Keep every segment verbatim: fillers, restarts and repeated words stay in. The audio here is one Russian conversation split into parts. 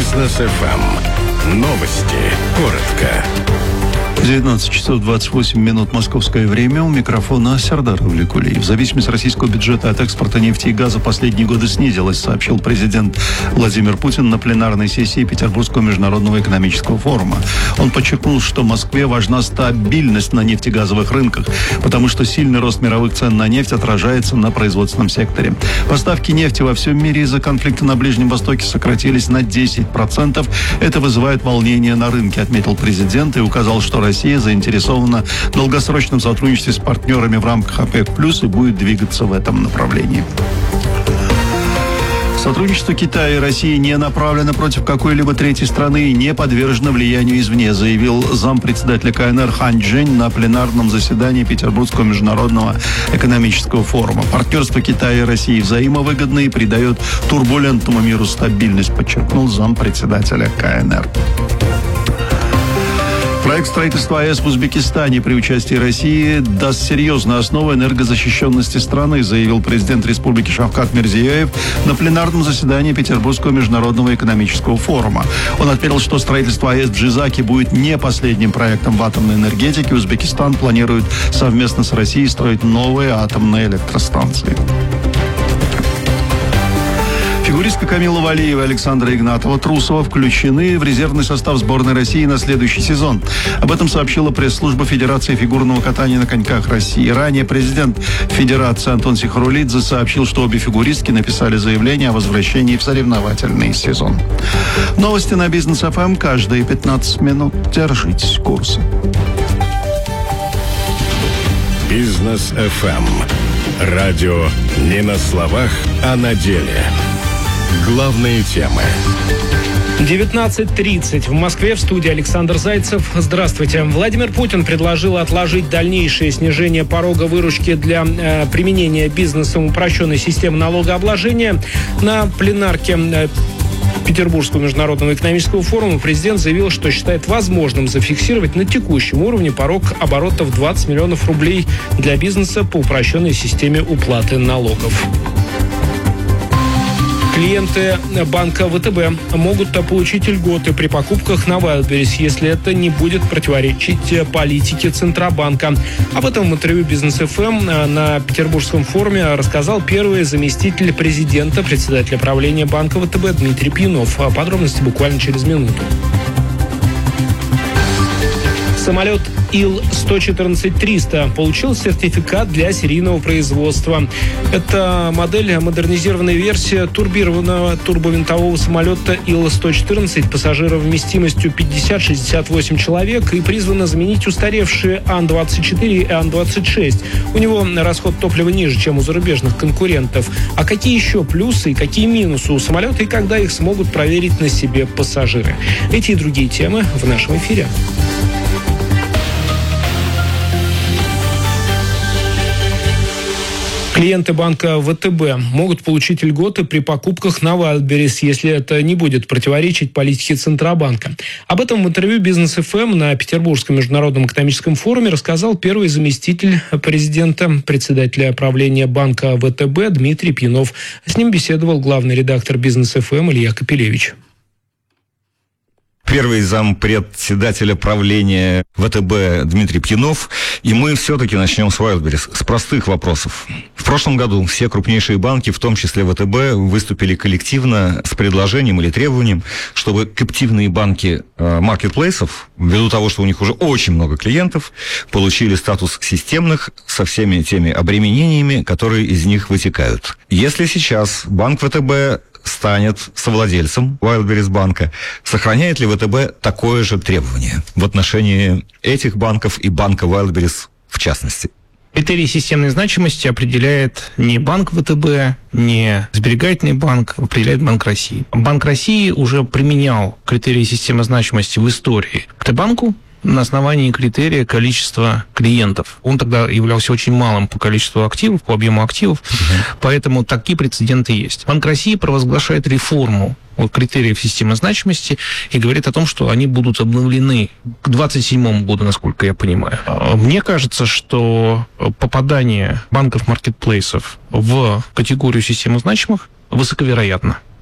Бизнес эф эм. Новости. Коротко. девятнадцать часов двадцать восемь минут московское время. У микрофона Сердар Авликулиев. Зависимость российского бюджета от экспорта нефти и газа последние годы снизилась, сообщил президент Владимир Путин на пленарной сессии Петербургского международного экономического форума. Он подчеркнул, что Москве важна стабильность на нефтегазовых рынках, потому что сильный рост мировых цен на нефть отражается на производственном секторе. Поставки нефти во всем мире из-за конфликта на Ближнем Востоке сократились на десять процентов. Это вызывает волнение на рынке, отметил президент и указал, что Россия заинтересована в долгосрочном сотрудничестве с партнерами в рамках ОПЕК+, и будет двигаться в этом направлении. Сотрудничество Китая и России не направлено против какой-либо третьей страны и не подвержено влиянию извне, заявил зампредседателя ка эн эр Хан Чжэнь на пленарном заседании Петербургского международного экономического форума. Партнерство Китая и России взаимовыгодно и придает турбулентному миру стабильность, подчеркнул зампредседателя ка эн эр. Проект строительства АЭС в Узбекистане при участии России даст серьезную основу энергозащищенности страны, заявил президент республики Шавкат Мирзиёев на пленарном заседании Петербургского международного экономического форума. Он отметил, что строительство АЭС в Джизаке будет не последним проектом в атомной энергетике. Узбекистан планирует совместно с Россией строить новые атомные электростанции. Фигуристка Камила Валиева и Александра Игнатова-Трусова включены в резервный состав сборной России на следующий сезон. Об этом сообщила пресс-служба Федерации фигурного катания на коньках России. Ранее президент Федерации Антон Сихарулидзе сообщил, что обе фигуристки написали заявление о возвращении в соревновательный сезон. Новости на Бизнес эф эм каждые пятнадцать минут. Держитесь курса. Бизнес эф эм. Радио не на словах, а на деле. Главные темы. девятнадцать тридцать. В Москве, в студии Александр Зайцев. Здравствуйте. Владимир Путин предложил отложить дальнейшее снижение порога выручки для э, применения бизнесом упрощенной системы налогообложения. На пленарке э, Петербургского международного экономического форума президент заявил, что считает возможным зафиксировать на текущем уровне порог оборота в двадцать миллионов рублей для бизнеса по упрощенной системе уплаты налогов. Клиенты банка вэ тэ бэ могут получить льготы при покупках на Wildberries, если это не будет противоречить политике Центробанка. Об этом в интервью Бизнес эф эм на Петербургском форуме рассказал первый заместитель президента, председателя правления банка вэ тэ бэ Дмитрий Пьянов. Подробности буквально через минуту. Самолет ил сто четырнадцать триста получил сертификат для серийного производства. Это модель, модернизированная версия турбированного турбовинтового самолета ил сто четырнадцать пассажировместимостью пятьдесят - шестьдесят восемь человек и призвана заменить устаревшие ан двадцать четыре и ан двадцать шесть. У него расход топлива ниже, чем у зарубежных конкурентов. А какие еще плюсы и какие минусы у самолета и когда их смогут проверить на себе пассажиры? Эти и другие темы в нашем эфире. Клиенты банка вэ тэ бэ могут получить льготы при покупках на Wildberries, если это не будет противоречить политике Центробанка. Об этом в интервью Бизнес эф эм на Петербургском международном экономическом форуме рассказал первый заместитель президента, председателя правления банка вэ тэ бэ Дмитрий Пьянов. С ним беседовал главный редактор Бизнес эф эм Илья Капелевич. Первый зампредседателя правления вэ тэ бэ Дмитрий Пьянов. И мы все-таки начнем с Wildberries, с простых вопросов. В прошлом году все крупнейшие банки, в том числе вэ тэ бэ, выступили коллективно с предложением или требованием, чтобы кэптивные банки э, маркетплейсов, ввиду того, что у них уже очень много клиентов, получили статус системных со всеми теми обременениями, которые из них вытекают. Если сейчас банк вэ тэ бэ станет совладельцем Wildberries банка, сохраняет ли вэ тэ бэ такое же требование в отношении этих банков и банка Wildberries в частности? Критерии системной значимости определяет не банк вэ тэ бэ, не сберегательный банк, определяет Банк России. Банк России уже применял критерии системной значимости в истории к Т-банку на основании критерия количества клиентов. Он тогда являлся очень малым по количеству активов, по объему активов, угу. Поэтому такие прецеденты есть. Банк России провозглашает реформу критериев системы значимости и говорит о том, что они будут обновлены к двадцать седьмому году, насколько я понимаю. Мне кажется, что попадание банков-маркетплейсов в категорию системы значимых высоковероятно.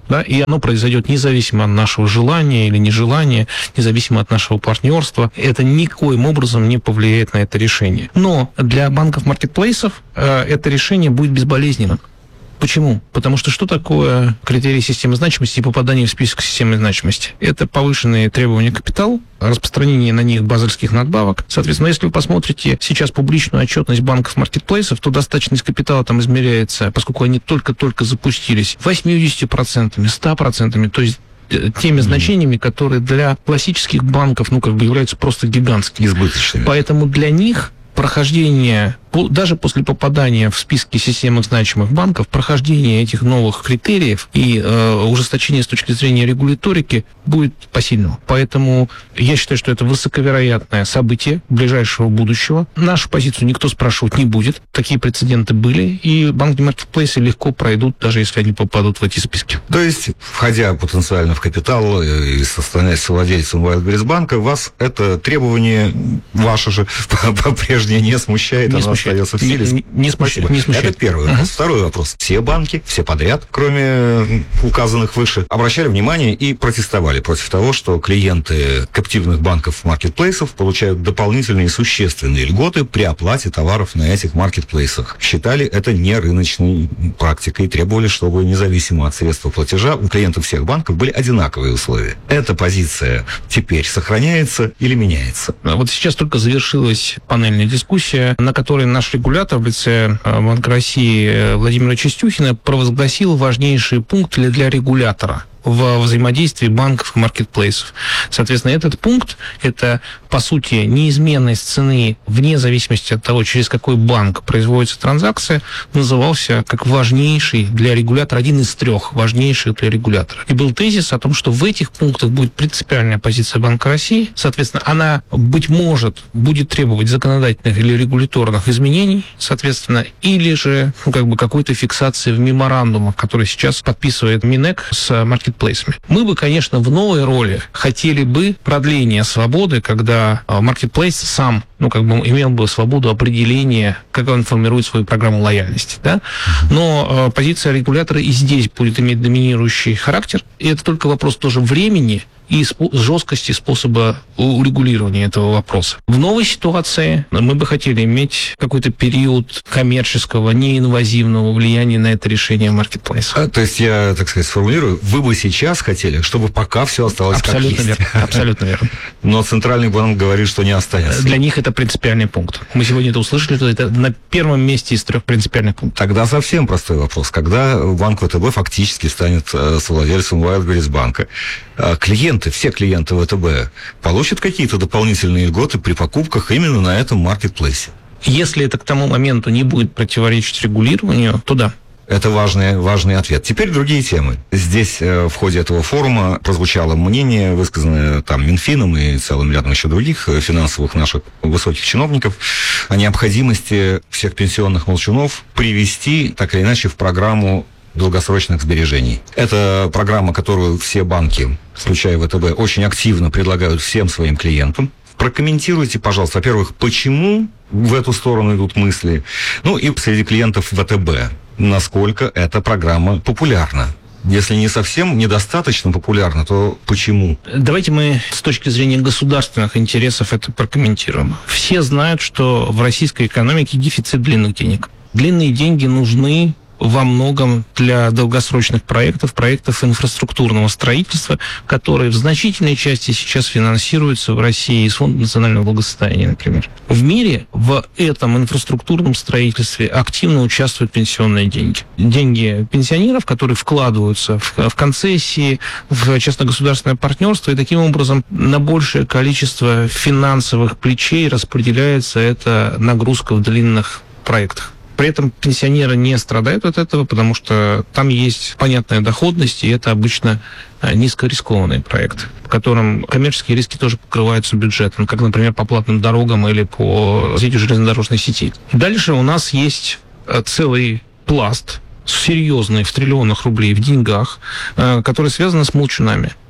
Да, и оно произойдет независимо от нашего желания или нежелания, независимо от нашего партнерства. Это никоим образом не повлияет на это решение. Но для банков-маркетплейсов э, это решение будет безболезненным. Почему? Потому что что такое критерии системы значимости и попадание в список системы значимости? Это повышенные требования к капиталу, распространение на них базельских надбавок. Соответственно, если вы посмотрите сейчас публичную отчетность банков-маркетплейсов, то достаточность капитала там измеряется, поскольку они только-только запустились, восемьдесят процентов, сто процентов, то есть теми значениями, которые для классических банков, ну, как бы являются просто гигантскими. Избыточными. Поэтому для них прохождение, даже после попадания в списки системных значимых банков, прохождение этих новых критериев и э, ужесточение с точки зрения регуляторики будет посильным. Поэтому я считаю, что это высоковероятное событие ближайшего будущего. Нашу позицию никто спрашивать не будет. Такие прецеденты были, и банки-маркетплейсы легко пройдут, даже если они попадут в эти списки. То есть, входя потенциально в капитал и становясь совладельцем Wildberries-банка, вас это требование ваше же по-прежнему не смущает, не оно смущает. остается в силе. Не, не, смущает, не смущает. Это первый вопрос. Uh-huh. Второй вопрос. Все банки, все подряд, кроме указанных выше, обращали внимание и протестовали против того, что клиенты каптивных банков-маркетплейсов получают дополнительные существенные льготы при оплате товаров на этих маркетплейсах. Считали это не рыночной практикой и требовали, чтобы независимо от средства платежа у клиентов всех банков были одинаковые условия. Эта позиция теперь сохраняется или меняется? Вот сейчас только завершилась панельная дискуссия, на которой наш регулятор в лице Банка России Владимира Чистюхина провозгласил важнейшие пункты для регулятора в взаимодействии банков и маркетплейсов. Соответственно, этот пункт – это, по сути, неизменность цены вне зависимости от того, через какой банк производится транзакция, назывался как важнейший для регулятора, один из трех важнейших для регулятора. И был тезис о том, что в этих пунктах будет принципиальная позиция Банка России. Соответственно, она, быть может, будет требовать законодательных или регуляторных изменений, соответственно, или же ну, как бы какой-то фиксации в меморандумах, который сейчас подписывает Минэк с маркетплейсами. Мы бы, конечно, в новой роли хотели бы продления свободы, когда маркетплейс сам, ну, как бы имел бы свободу определения, как он формирует свою программу лояльности, да? Но э, позиция регулятора и здесь будет иметь доминирующий характер, и это только вопрос тоже времени и спо- жесткости способа урегулирования этого вопроса. В новой ситуации мы бы хотели иметь какой-то период коммерческого, неинвазивного влияния на это решение маркетплейса. А, то есть я, так сказать, сформулирую, вы бы сейчас хотели, чтобы пока все осталось абсолютно как есть. Верно, абсолютно верно. Но Центральный банк говорит, что не останется. Для них это принципиальный пункт. Мы сегодня это услышали, что это на первом месте из трех принципиальных пунктов. Тогда совсем простой вопрос. Когда банк ВТБ фактически станет совладельцем Wildberries банка, клиенты, все клиенты ВТБ получат какие-то дополнительные льготы при покупках именно на этом маркетплейсе? Если это к тому моменту не будет противоречить регулированию, то да. Это важный, важный ответ. Теперь другие темы. Здесь э, в ходе этого форума прозвучало мнение, высказанное там Минфином и целым рядом еще других финансовых наших высоких чиновников, о необходимости всех пенсионных молчунов привести так или иначе в программу долгосрочных сбережений. Это программа, которую все банки, включая ВТБ, очень активно предлагают всем своим клиентам. Прокомментируйте, пожалуйста, во-первых, почему в эту сторону идут мысли, ну и среди клиентов ВТБ, насколько эта программа популярна. Если не совсем недостаточно популярна, то почему? Давайте мы с точки зрения государственных интересов это прокомментируем. Все знают, что в российской экономике дефицит длинных денег. Длинные деньги нужны во многом для долгосрочных проектов, проектов инфраструктурного строительства, которые в значительной части сейчас финансируются в России из Фонда национального благосостояния, например. В мире в этом инфраструктурном строительстве активно участвуют пенсионные деньги. Деньги пенсионеров, которые вкладываются в, в концессии, в частно-государственное партнерство, и таким образом на большее количество финансовых плечей распределяется эта нагрузка в длинных проектах. При этом пенсионеры не страдают от этого, потому что там есть понятная доходность, и это обычно низкорискованные проекты, по которым коммерческие риски тоже покрываются бюджетом, как, например, по платным дорогам или по развитию железнодорожной сети. Дальше у нас есть целый пласт серьезный в триллионах рублей в деньгах, который связан с молчунами.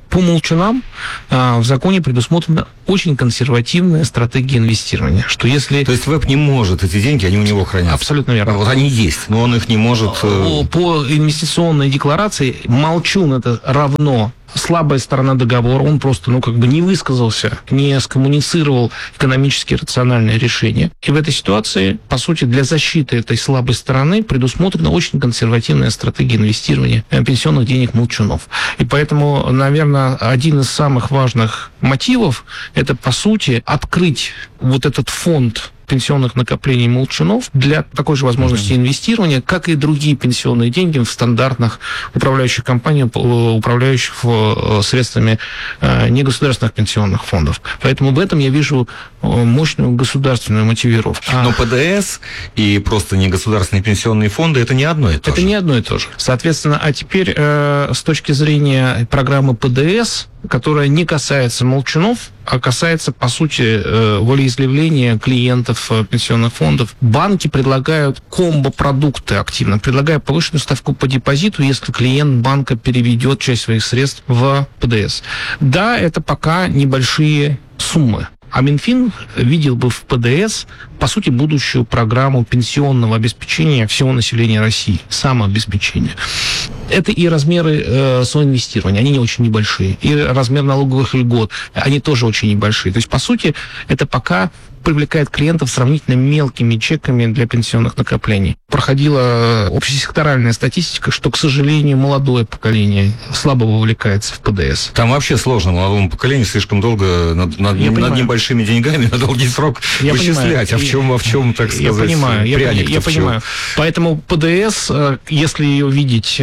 По молчунам а, в законе предусмотрена очень консервативная стратегия инвестирования, что если... То есть веб не может эти деньги, они у него хранятся? Абсолютно верно. Вот они есть, но он их не может... По инвестиционной декларации молчун это равно слабая сторона договора, он просто, ну, как бы не высказался, не скоммуницировал экономически рациональное решение. И в этой ситуации, по сути, для защиты этой слабой стороны предусмотрена очень консервативная стратегия инвестирования пенсионных денег молчунов. И поэтому, наверное, один из самых важных мотивов – это, по сути, открыть вот этот фонд пенсионных накоплений молчунов для такой же возможности mm-hmm. инвестирования, как и другие пенсионные деньги в стандартных управляющих компаниях, управляющих средствами негосударственных пенсионных фондов. Поэтому в этом я вижу мощную государственную мотивировку. Но ПДС и просто негосударственные пенсионные фонды – это не одно и то это же. Это не одно и то же. Соответственно, а теперь э, с точки зрения программы ПДС, которая не касается молчунов, а касается, по сути, волеизъявления клиентов пенсионных фондов. Банки предлагают комбо-продукты активно, предлагая повышенную ставку по депозиту, если клиент банка переведет часть своих средств в ПДС. Да, это пока небольшие суммы. А Минфин видел бы в ПДС, по сути, будущую программу пенсионного обеспечения всего населения России, самообеспечения. Это и размеры э, соинвестирования, они не очень небольшие, и размер налоговых льгот, они тоже очень небольшие. То есть, по сути, это пока привлекает клиентов сравнительно мелкими чеками для пенсионных накоплений. Проходила общесекторальная статистика, что, к сожалению, молодое поколение слабо вовлекается в ПДС. Там вообще сложно молодому поколению слишком долго над, над, над небольшими деньгами на долгий срок я вычислять. Понимаю. А в чем, а в чем, так сказать, я понимаю, пряник-то я, я в чем? понимаю. Поэтому ПДС, если ее видеть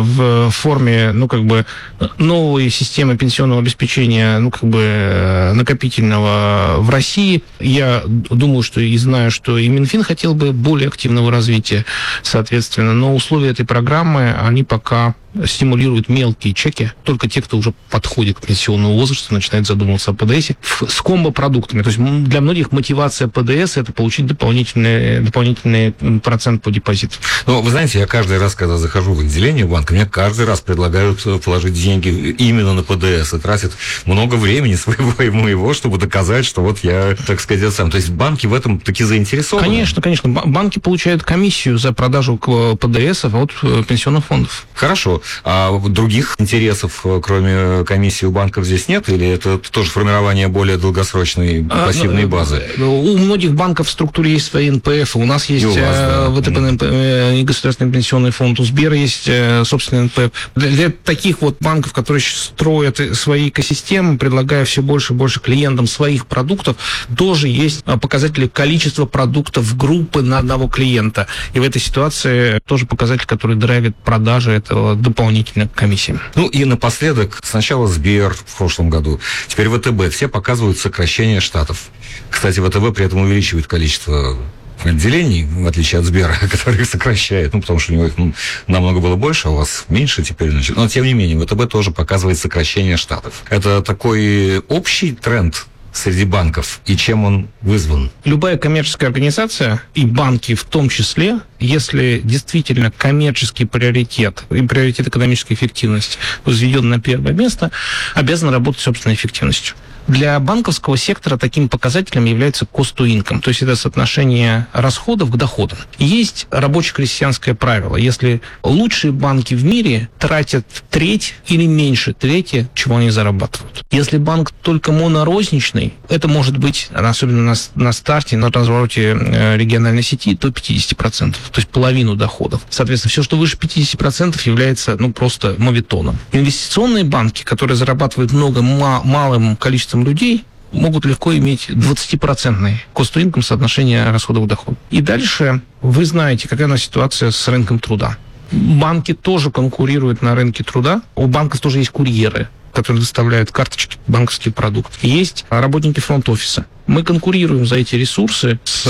в форме, ну, как бы, новой системы пенсионного обеспечения, ну, как бы, накопительного в России, я Я думаю, что и знаю, что и Минфин хотел бы более активного развития, соответственно, но условия этой программы, они пока стимулируют мелкие чеки. Только те, кто уже подходит к пенсионному возрасту, начинают задумываться о ПДС с комбо-продуктами. То есть для многих мотивация ПДС – это получить дополнительный, дополнительный процент по депозиту. Ну, вы знаете, я каждый раз, когда захожу в отделение банка, мне каждый раз предлагают положить деньги именно на ПДС и тратят много времени своего и моего, чтобы доказать, что вот я, так сказать, сам. То есть банки в этом таки заинтересованы? Конечно, конечно. Банки получают комиссию за продажу ПДС от пенсионных фондов. Хорошо. А других интересов, кроме комиссии, у банков здесь нет? Или это тоже формирование более долгосрочной пассивной базы? У многих банков в структуре есть свои эн пэ эф. У нас есть у вас, да. ВТБ, государственный пенсионный фонд, у Сбера есть собственный эн пэ эф. Для, для таких вот банков, которые строят свои экосистемы, предлагая все больше и больше клиентам своих продуктов, тоже есть показатели количества продуктов группы на одного клиента. И в этой ситуации тоже показатель, который драйвит продажи этого дополнительно к комиссиям. Ну и напоследок, сначала Сбер в прошлом году, теперь ВТБ. Все показывают сокращение штатов. Кстати, ВТБ при этом увеличивает количество отделений, в отличие от Сбера, который их сокращает, ну, потому что у него их ну, намного было больше, а у вас меньше теперь. Значит. Но, тем не менее, ВТБ тоже показывает сокращение штатов. Это такой общий тренд среди банков, и чем он вызван? Любая коммерческая организация, и банки в том числе, если действительно коммерческий приоритет и приоритет экономической эффективности возведен на первое место, обязаны работать с собственной эффективностью. Для банковского сектора таким показателем является cost to income, то есть это соотношение расходов к доходам. Есть рабочее крестьянское правило. Если лучшие банки в мире тратят треть или меньше трети, чего они зарабатывают. Если банк только монорозничный, это может быть, особенно на, на старте, на развороте региональной сети, до пятьдесят процентов, то есть половину доходов. Соответственно, все, что выше пятьдесят процентов, является ну, просто моветоном. Инвестиционные банки, которые зарабатывают много малым количеством людей, могут легко иметь двадцатипроцентный cost to income соотношение расходов к доходу. И дальше вы знаете, какая у нас ситуация с рынком труда. Банки тоже конкурируют на рынке труда. У банков тоже есть курьеры, которые доставляют карточки, банковский продукт. Есть работники фронт-офиса. Мы конкурируем за эти ресурсы с,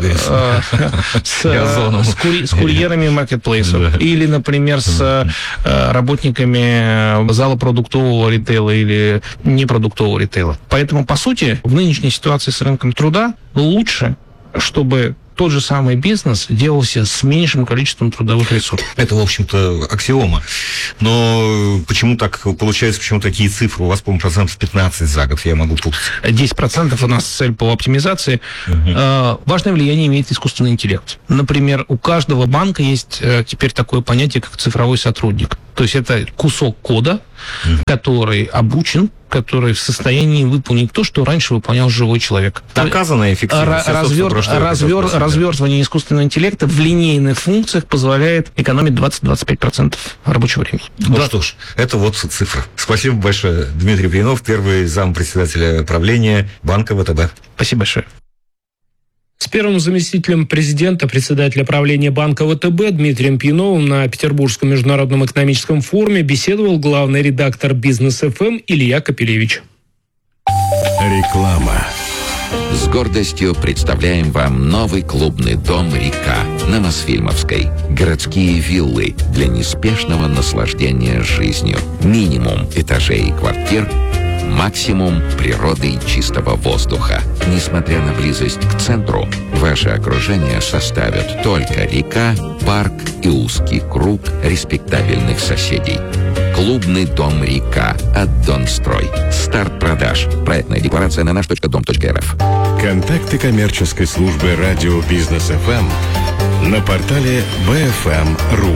э, с, э, с, кури, с курьерами маркетплейсов. Или, например, с э, работниками зала продуктового ритейла или непродуктового ритейла. Поэтому, по сути, в нынешней ситуации с рынком труда лучше, чтобы тот же самый бизнес делался с меньшим количеством трудовых ресурсов. Это, в общем-то, аксиома. Но почему так получается, почему такие цифры? У вас, по-моему, процентов пятнадцать за год, я могу путать. десять процентов у нас цель по оптимизации. Угу. Важное влияние имеет искусственный интеллект. Например, у каждого банка есть теперь такое понятие, как цифровой сотрудник. То есть это кусок кода, угу. который обучен, который в состоянии выполнить то, что раньше выполнял живой человек. Доказанная эффективность. Развер... Развер... Развертывание искусственного интеллекта в линейных функциях позволяет экономить двадцать-двадцать пять процентов рабочего времени. Ну да. Что ж, это вот цифра. Спасибо большое. Дмитрий Пьянов, первый зампредседателя правления банка ВТБ. Спасибо большое. С первым заместителем президента, председателя правления банка ВТБ Дмитрием Пьяновым на Петербургском международном экономическом форуме беседовал главный редактор «Бизнес-эф эм» Илья Капелевич. Реклама. С гордостью представляем вам новый клубный дом «Река» на Мосфильмовской. Городские виллы для неспешного наслаждения жизнью. Минимум этажей и квартир, максимум природы и чистого воздуха. Несмотря на близость к центру, ваше окружение составят только река, парк и узкий круг респектабельных соседей. Клубный дом «Река» от «Донстрой». Старт продаж. Проектная декларация на наш точка дом точка эр эф. Контакты коммерческой службы радио «Бизнес-эф эм» на портале би эф эм точка ру.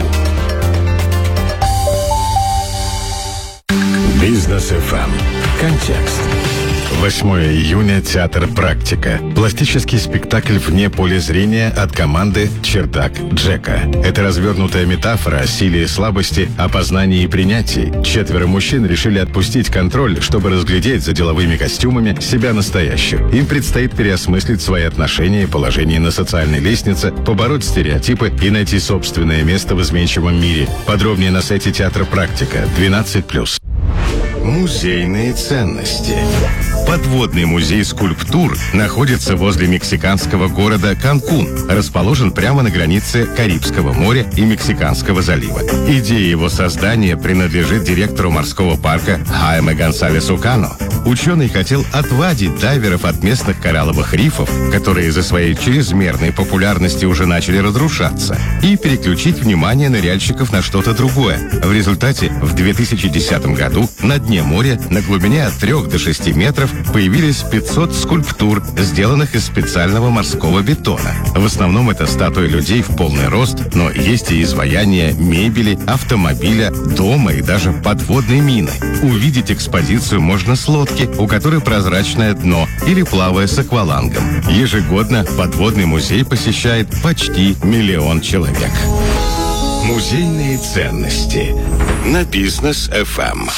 «Бизнес-эф эм». Контекст. восьмое июня. Театр «Практика». Пластический спектакль вне поля зрения от команды «Чердак Джека». Это развернутая метафора о силе и слабости, опознании и принятии. Четверо мужчин решили отпустить контроль, чтобы разглядеть за деловыми костюмами себя настоящих. Им предстоит переосмыслить свои отношения и положение на социальной лестнице, побороть стереотипы и найти собственное место в изменчивом мире. Подробнее на сайте театра «Практика» двенадцать плюс. Музейные ценности. Подводный музей скульптур находится возле мексиканского города Канкун. Расположен прямо на границе Карибского моря и Мексиканского залива. Идея его создания принадлежит директору морского парка Хайме Гонсалесу Кано. Ученый хотел отвадить дайверов от местных коралловых рифов, которые из-за своей чрезмерной популярности уже начали разрушаться, и переключить внимание ныряльщиков на что-то другое. В результате в две тысячи десятом году на дне моря на глубине от трёх до шести метров появились пятьсот скульптур, сделанных из специального морского бетона. В основном это статуи людей в полный рост, но есть и изваяния мебели, автомобиля, дома и даже подводной мины. Увидеть экспозицию можно с лодки, у которой прозрачное дно, или плавая с аквалангом. Ежегодно подводный музей посещает почти миллион человек. Музейные ценности на Бизнес-эф эм.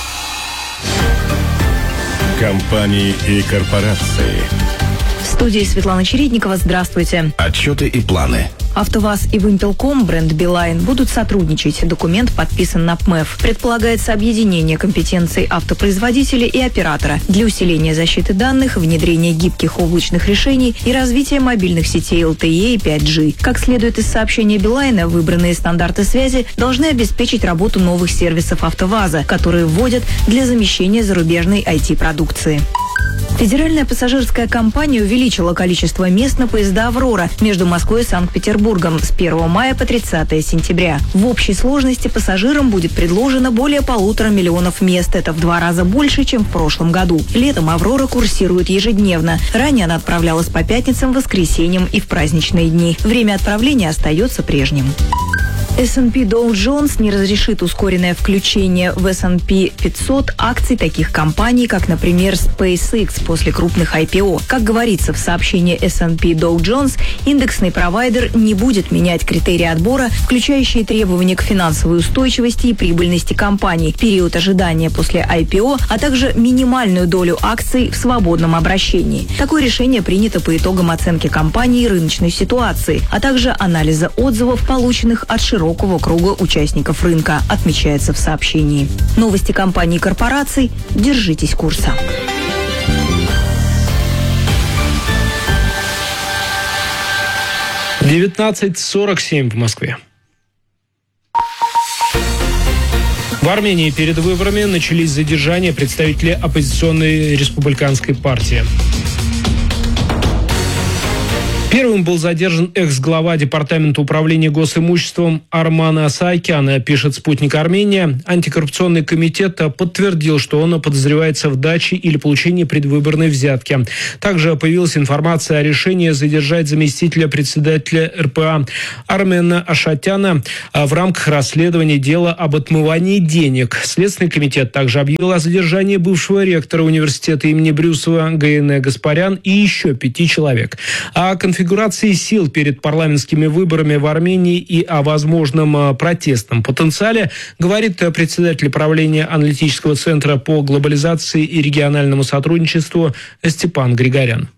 Компании и корпорации. В студии Светлана Чередникова. Здравствуйте. Отчеты и планы. АвтоВАЗ и Вимпелком, бренд Билайн, будут сотрудничать. Документ подписан на ПМЭФ. Предполагается объединение компетенций автопроизводителя и оператора для усиления защиты данных, внедрения гибких облачных решений и развития мобильных сетей эл ти и и пять джи. Как следует из сообщения Билайна, выбранные стандарты связи должны обеспечить работу новых сервисов АвтоВАЗа, которые вводят для замещения зарубежной ай ти-продукции. Федеральная пассажирская компания увеличила количество мест на поезда «Аврора» между Москвой и Санкт-Петербургом с первого мая по тридцатое сентября. В общей сложности пассажирам будет предложено более полутора миллионов мест. Это в два раза больше, чем в прошлом году. Летом «Аврора» курсирует ежедневно. Ранее она отправлялась по пятницам, воскресеньям и в праздничные дни. Время отправления остается прежним. эс энд пи Dow Jones не разрешит ускоренное включение в эс энд пи пятьсот акций таких компаний, как, например, SpaceX после крупных ай пи о. Как говорится в сообщении эс энд пи Dow Jones, индексный провайдер не будет менять критерии отбора, включающие требования к финансовой устойчивости и прибыльности компаний, период ожидания после ай пи о, а также минимальную долю акций в свободном обращении. Такое решение принято по итогам оценки компании и рыночной ситуации, а также анализа отзывов, полученных от широкого круга участников рынка, отмечается в сообщении. Новости компаний и корпораций. Держитесь курса. девятнадцать сорок семь в Москве. В Армении перед выборами начались задержания представителей оппозиционной республиканской партии. Первым был задержан экс-глава Департамента управления госимуществом Арман Асаакян, пишет «Спутник Армения». Антикоррупционный комитет подтвердил, что он подозревается в даче или получении предвыборной взятки. Также появилась информация о решении задержать заместителя председателя эр пэ а Армена Ашатяна в рамках расследования дела об отмывании денег. Следственный комитет также объявил о задержании бывшего ректора университета имени Брюсова Гаене Гаспарян и еще пяти человек. О конфигурации сил перед парламентскими выборами в Армении и о возможном протестном потенциале говорит председатель правления аналитического центра по глобализации и региональному сотрудничеству Степан Григорян.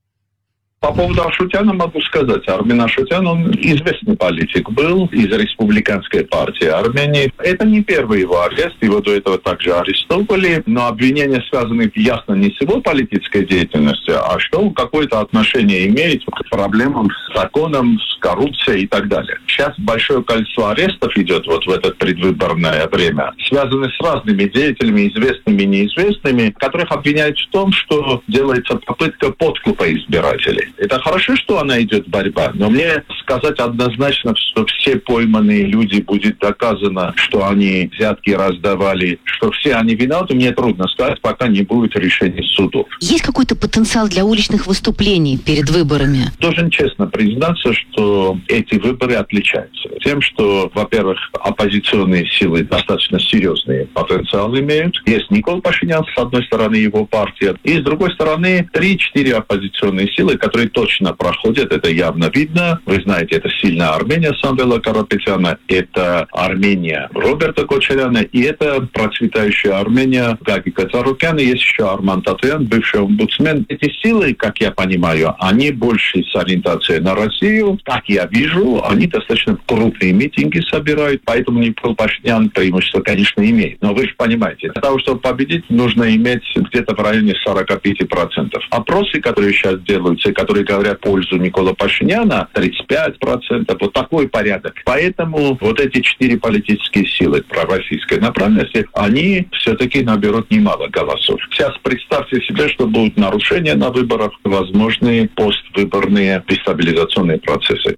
По поводу Ашутяна могу сказать. Армен Ашутян, он известный политик был из республиканской партии Армении. Это не первый его арест, его до этого также арестовали, но обвинения связаны ясно не с его политической деятельностью, а что он какое-то отношение имеет к проблемам с законом, с коррупцией и так далее. Сейчас большое количество арестов идет вот в это предвыборное время, связаны с разными деятелями, известными и неизвестными, которых обвиняют в том, что делается попытка подкупа избирателей. Это хорошо, что она идет борьба, но мне сказать однозначно, что все пойманные люди, будет доказано, что они взятки раздавали, что все они виноваты, мне трудно сказать, пока не будет решения судов. Есть какой-то потенциал для уличных выступлений перед выборами? Должен честно признаться, что эти выборы отличаются тем, что, во-первых, оппозиционные силы достаточно серьезный потенциал имеют. Есть Никол Пашинян, с одной стороны, его партия, и с другой стороны, три-четыре оппозиционные силы, которые точно проходят, это явно видно. Вы знаете, это сильная Армения Самвела Карапетяна, это Армения Роберта Кочаряна, и это процветающая Армения Гаги Кацарукяна, есть еще Арман Татуян, бывший омбудсмен. Эти силы, как я понимаю, они больше с ориентацией на Россию. Как я вижу, они достаточно крупные митинги собирают, поэтому Никол Пашинян преимущество, конечно, имеет. Но вы же понимаете, для того, чтобы победить, нужно иметь где-то в районе сорок пять процентов. Опросы, которые сейчас делаются, которые говорят в пользу Никола Пашиняна, тридцать пять процентов, вот такой порядок. Поэтому вот эти четыре политические силы пророссийской направленности, они все-таки наберут немало голосов. Сейчас представьте себе, что будут нарушения на выборах, возможные поствыборные дестабилизационные процессы.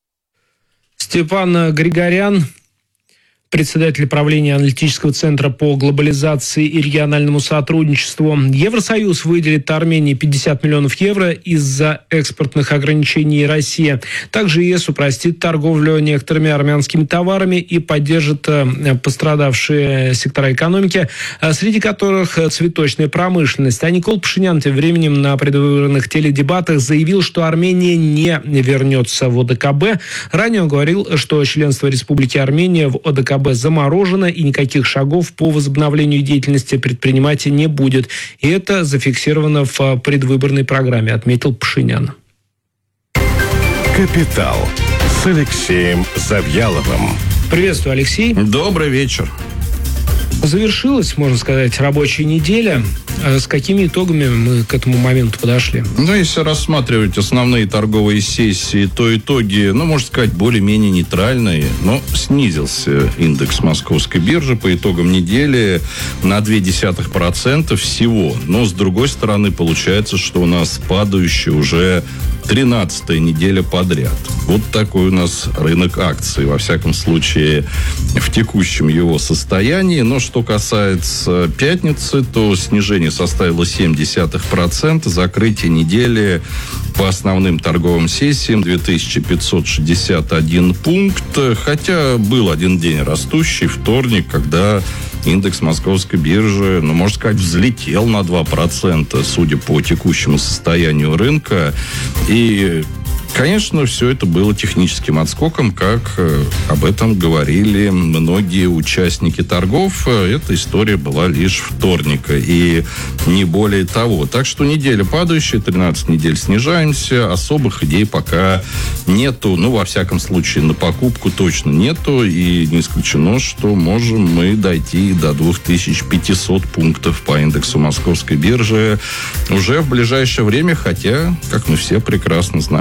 Степан Григорян, председатель правления аналитического центра по глобализации и региональному сотрудничеству. Евросоюз выделит Армении пятьдесят миллионов евро из-за экспортных ограничений России. Также ЕС упростит торговлю некоторыми армянскими товарами и поддержит пострадавшие сектора экономики, среди которых цветочная промышленность. А Никол Пашинян тем временем на предвыборных теледебатах заявил, что Армения не вернется в о дэ ка бэ. Ранее он говорил, что членство Республики Армения в о дэ ка бэ заморожено и никаких шагов по возобновлению деятельности предпринимать не будет. И это зафиксировано в предвыборной программе, отметил Пашинян. «Капитал» с Алексеем Завьяловым. Приветствую, Алексей. Добрый вечер. Завершилась, можно сказать, рабочая неделя. С какими итогами мы к этому моменту подошли? Ну, если рассматривать основные торговые сессии, то итоги, ну, можно сказать, более-менее нейтральные. Но снизился индекс московской биржи по итогам недели на ноль целых две десятых процента всего. Но, с другой стороны, получается, что у нас падающая уже тринадцатая неделя подряд. Вот такой у нас рынок акций, во всяком случае, в текущем его состоянии. Но что касается пятницы, то снижение составило семь десятых процента. Закрытие недели по основным торговым сессиям две тысячи пятьсот шестьдесят один пункт. Хотя был один день растущий, вторник, когда индекс московской биржи, ну, можно сказать, взлетел на два процента, судя по текущему состоянию рынка. И, конечно, все это было техническим отскоком, как э, об этом говорили многие участники торгов. Эта история была лишь вторника, и не более того. Так что неделя падающая, тринадцать недель снижаемся, особых идей пока нету. Ну, во всяком случае, на покупку точно нету, и не исключено, что можем мы дойти до две тысячи пятьсот пунктов по индексу московской биржи уже в ближайшее время, хотя, как мы все прекрасно знаем, всякое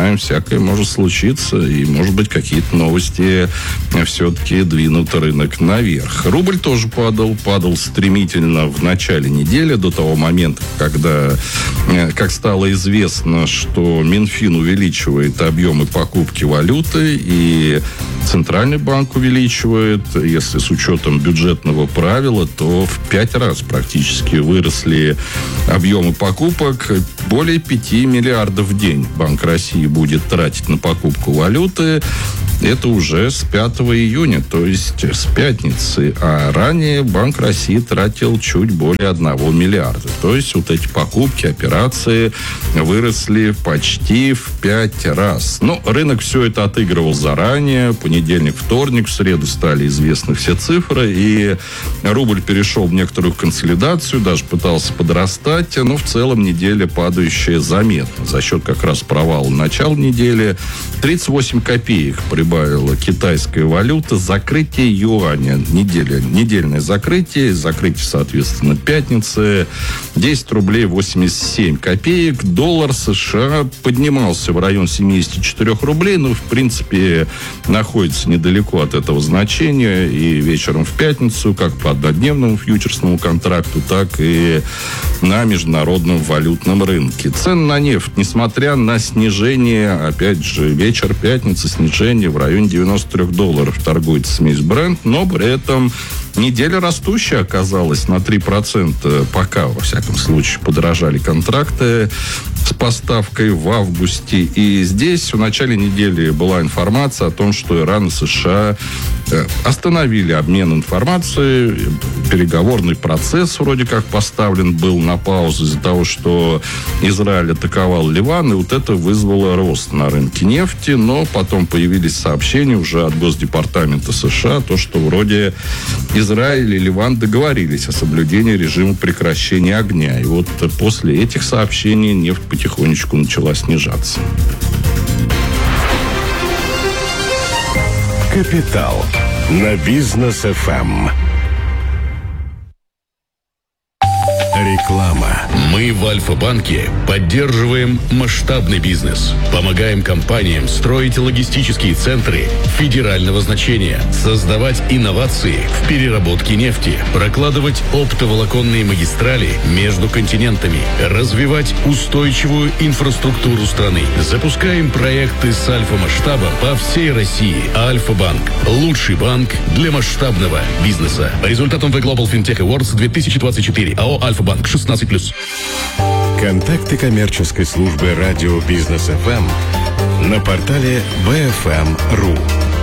всякое может случиться, и, может быть, какие-то новости все-таки двинут рынок наверх. Рубль тоже падал, падал стремительно в начале недели, до того момента, когда, как стало известно, что Минфин увеличивает объемы покупки валюты, и Центральный банк увеличивает, если с учетом бюджетного правила, то в пять раз практически выросли объемы покупок. Более пяти миллиардов в день Банк России будет тратить на покупку валюты. Это уже с пятого июня, то есть с пятницы. А ранее Банк России тратил чуть более одного миллиарда. То есть вот эти покупки, операции выросли почти в пять раз. Но рынок все это отыгрывал заранее. Понедельник, вторник, в среду стали известны все цифры. И рубль перешел в некоторую консолидацию, даже пытался подрастать. Но в целом неделя падающая заметно. За счет как раз провала начала недели. тридцать восемь копеек прибавила китайская валюта. Закрытие юаня. Неделя, недельное закрытие. Закрытие, соответственно, пятницы. десять рублей восемьдесят семь копеек. Доллар США поднимался в район семьдесят четыре рублей. Но, в принципе, находится недалеко от этого значения. И вечером в пятницу, как по однодневному фьючерсному контракту, так и на международном валютном рынке. Цены на нефть, несмотря на снижение, опять же, вечер пятницы, снижение в районе девяносто три долларов торгуется смесь Brent, но при этом неделя растущая оказалась на три процента, пока, во всяком случае, подорожали контракты с поставкой в августе. И здесь в начале недели была информация о том, что Иран и США остановили обмен информацией. Переговорный процесс вроде как поставлен был на паузу из-за того, что Израиль атаковал Ливан, и вот это вызвало рост на рынке нефти. Но потом появились сообщения уже от Госдепартамента США, то, что вроде Израиль и Ливан договорились о соблюдении режима прекращения огня. И вот после этих сообщений нефть потихонечку начала снижаться. Капитал на Бизнес эф эм. Реклама. Мы в Альфа-банке поддерживаем масштабный бизнес. Помогаем компаниям строить логистические центры федерального значения, создавать инновации в переработке нефти, прокладывать оптоволоконные магистрали между континентами, развивать устойчивую инфраструктуру страны. Запускаем проекты с альфа-масштаба по всей России. Альфа-банк. Лучший банк для масштабного бизнеса. По результатам The Global Fintech Awards две тысячи двадцать четыре. АО «Альфа-банк» шестнадцать плюс. Контакты коммерческой службы радио Бизнес эф эм на портале би эф эм точка ру.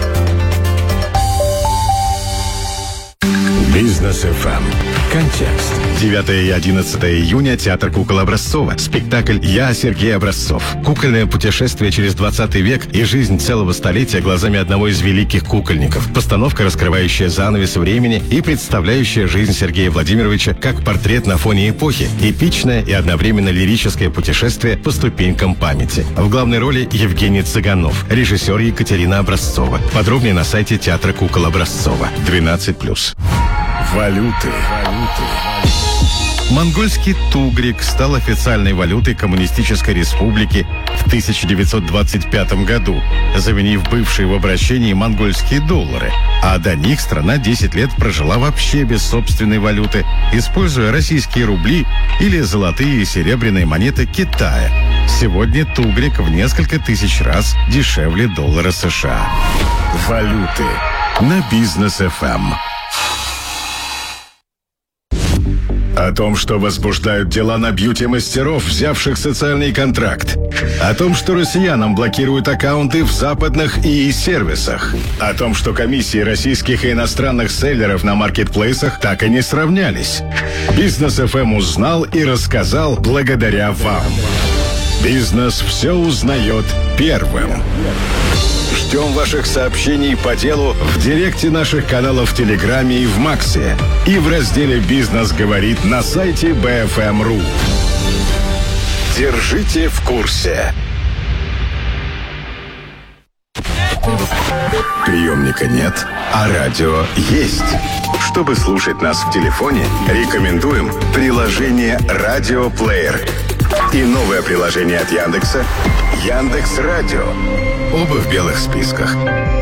Бизнес эф эм. Контекст. девятого и одиннадцатого июня Театр кукол Образцова. Спектакль «Я, Сергей Образцов». Кукольное путешествие через двадцатый век и жизнь целого столетия глазами одного из великих кукольников. Постановка, раскрывающая занавес времени и представляющая жизнь Сергея Владимировича как портрет на фоне эпохи. Эпичное и одновременно лирическое путешествие по ступенькам памяти. В главной роли Евгений Цыганов, режиссер Екатерина Образцова. Подробнее на сайте Театра кукол Образцова. двенадцать плюс. Валюты. Монгольский тугрик стал официальной валютой Коммунистической Республики в тысяча девятьсот двадцать пятом году, заменив бывшие в обращении монгольские доллары. А до них страна десять лет прожила вообще без собственной валюты, используя российские рубли или золотые и серебряные монеты Китая. Сегодня тугрик в несколько тысяч раз дешевле доллара США. Валюты на Бизнес эф эм. О том, что возбуждают дела на бьюти-мастеров, взявших социальный контракт. О том, что россиянам блокируют аккаунты в западных и сервисах. О том, что комиссии российских и иностранных селлеров на маркетплейсах так и не сравнялись. Бизнес эф эм узнал и рассказал благодаря вам. Бизнес все узнает первым. Ждем ваших сообщений по делу в директе наших каналов в Телеграме и в Максе. И в разделе «Бизнес говорит» на сайте би эф эм точка ру. Держите в курсе. Приемника нет, а радио есть. Чтобы слушать нас в телефоне, рекомендуем приложение «Радиоплеер». И новое приложение от Яндекса Яндекс.Радио. Оба в белых списках.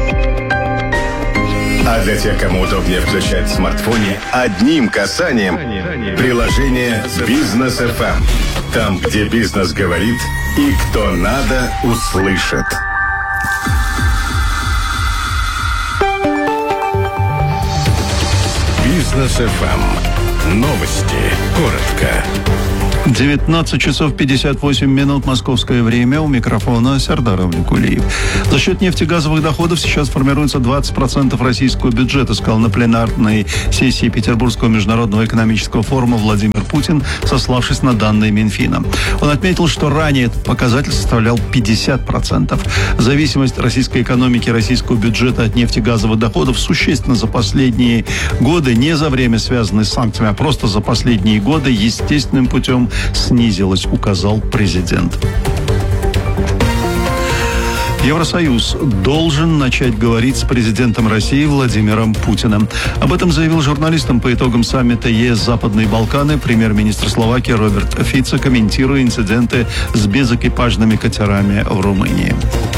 А для тех, кому удобнее включать в смартфоне одним касанием приложение Бизнес эф эм. Там, где бизнес говорит и кто надо, услышит. Бизнес эф эм. Новости. Коротко. девятнадцать часов пятьдесят восемь минут московское время. У микрофона Сердар Авликулиев. За счет нефтегазовых доходов сейчас формируется двадцать процентов российского бюджета, сказал на пленарной сессии Петербургского международного экономического форума Владимир Путин, сославшись на данные Минфина. Он отметил, что ранее этот показатель составлял пятьдесят процентов. Зависимость российской экономики и российского бюджета от нефтегазовых доходов существенно за последние годы, не за время, связанное с санкциями, а просто за последние годы естественным путем снизилась, указал президент. Евросоюз должен начать говорить с президентом России Владимиром Путиным. Об этом заявил журналистам по итогам саммита ЕС «Западные Балканы» премьер-министр Словакии Роберт Фицо, комментируя инциденты с безэкипажными катерами в Румынии.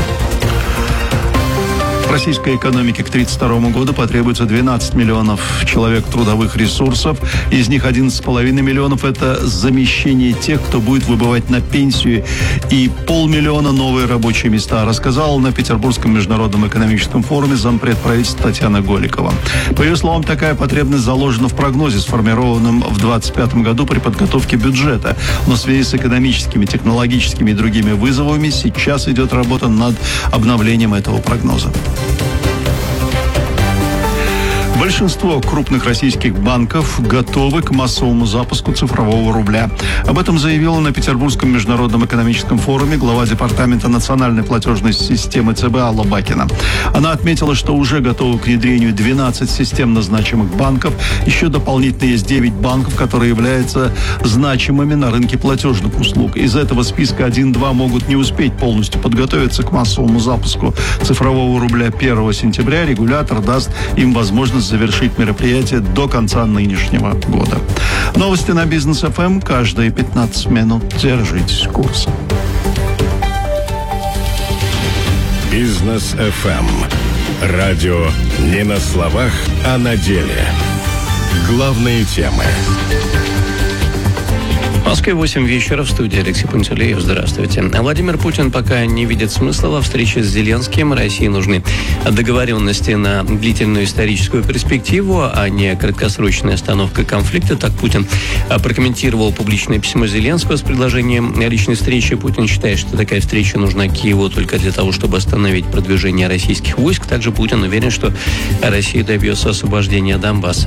Российской экономике к тридцать второму году потребуется двенадцать миллионов человек трудовых ресурсов. Из них одиннадцать с половиной миллионов – это замещение тех, кто будет выбывать на пенсию, и полмиллиона новые рабочие места, рассказала на Петербургском международном экономическом форуме зампред правительства Татьяна Голикова. По ее словам, такая потребность заложена в прогнозе, сформированном в двадцать пятом году при подготовке бюджета. Но в связи с экономическими, технологическими и другими вызовами сейчас идет работа над обновлением этого прогноза. Большинство крупных российских банков готовы к массовому запуску цифрового рубля. Об этом заявила на Петербургском международном экономическом форуме глава департамента национальной платежной системы ЦБ Алла Бакина. Она отметила, что уже готовы к внедрению двенадцать системно значимых банков. Еще дополнительно есть девять банков, которые являются значимыми на рынке платежных услуг. Из этого списка один-два могут не успеть полностью подготовиться к массовому запуску цифрового рубля первого сентября. Регулятор даст им возможность завершить мероприятие до конца нынешнего года. Новости на Бизнес эф эм каждые пятнадцать минут. Держитесь курса. Бизнес эф эм. Радио не на словах, а на деле. Главные темы. В Москве восемь вечера, в студии Алексей Пантелеев. Здравствуйте. Владимир Путин пока не видит смысла во встрече с Зеленским. России нужны договоренности на длительную историческую перспективу, а не краткосрочная остановка конфликта. Так Путин прокомментировал публичное письмо Зеленского с предложением личной встречи. Путин считает, что такая встреча нужна Киеву только для того, чтобы остановить продвижение российских войск. Также Путин уверен, что Россия добьется освобождения Донбасса.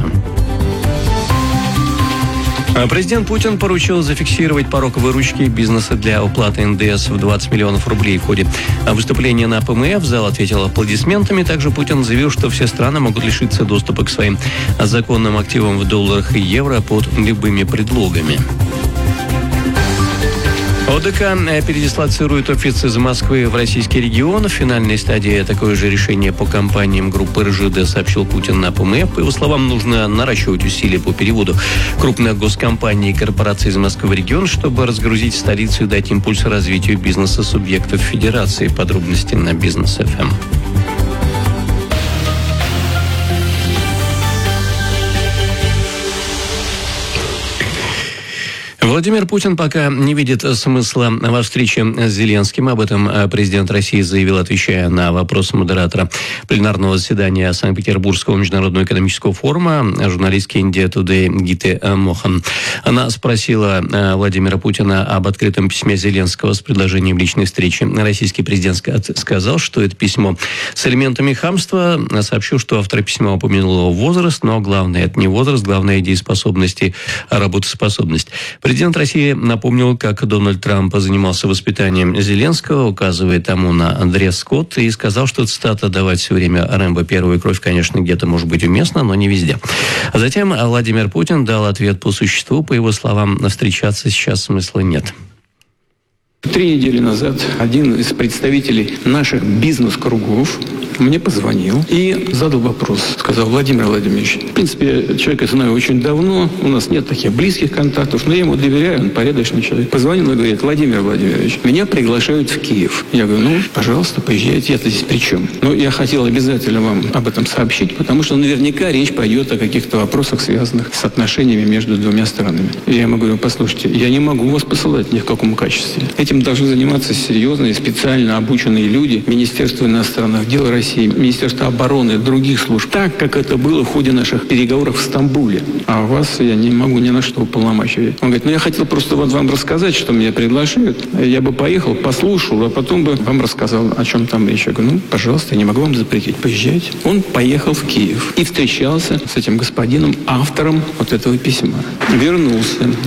Президент Путин поручил зафиксировать порог выручки бизнеса для уплаты эн дэ эс в двадцать миллионов рублей. В ходе выступления на пэ эм эф зал ответил аплодисментами. Также Путин заявил, что все страны могут лишиться доступа к своим законным активам в долларах и евро под любыми предлогами. о дэ ка передислоцирует офис из Москвы в российский регион. В финальной стадии такое же решение по компаниям группы эр жэ дэ, сообщил Путин на пэ эм эф. По его словам, нужно наращивать усилия по переводу крупных госкомпаний и корпораций из Москвы в регион, чтобы разгрузить столицу и дать импульс развитию бизнеса субъектов федерации. Подробности на Бизнес эф эм. Владимир Путин пока не видит смысла во встрече с Зеленским. Об этом президент России заявил, отвечая на вопрос модератора пленарного заседания Санкт-Петербургского международного экономического форума, журналистки Индия Тудей Гиты Мохан. Она спросила Владимира Путина об открытом письме Зеленского с предложением личной встречи. Российский президент сказал, что это письмо с элементами хамства. Сообщил, что автор письма упомянул его возраст, но главное это не возраст, главное дееспособность и работоспособность. Президент России напомнил, как Дональд Трамп занимался воспитанием Зеленского, указывая тому на дресс-код, и сказал, что, цитата, «давать все время Рэмбо первую кровь, конечно, где-то может быть уместно, но не везде». А затем Владимир Путин дал ответ по существу. По его словам, встречаться сейчас смысла нет. Три недели назад один из представителей наших бизнес-кругов мне позвонил и задал вопрос. Сказал: Владимир Владимирович, в принципе, человека знаю очень давно, у нас нет таких близких контактов, но я ему доверяю, он порядочный человек. Позвонил и говорит: Владимир Владимирович, меня приглашают в Киев. Я говорю: ну, пожалуйста, поезжайте, я-то здесь при чем? Но я хотел обязательно вам об этом сообщить, потому что наверняка речь пойдет о каких-то вопросах, связанных с отношениями между двумя странами. И я ему говорю: послушайте, я не могу вас посылать ни в каком качестве. Этим должны заниматься серьезные, специально обученные люди, Министерство иностранных дел России, Министерство обороны, других служб, так, как это было в ходе наших переговоров в Стамбуле. А вас я не могу ни на что уполномачивать. Он говорит: ну я хотел просто вот вам рассказать, что меня приглашают. Я бы поехал, послушал, а потом бы вам рассказал, о чем там речь. Я говорю: ну, пожалуйста, я не могу вам запретить, поезжайте. Он поехал в Киев и встречался с этим господином, автором вот этого письма. Вернулся.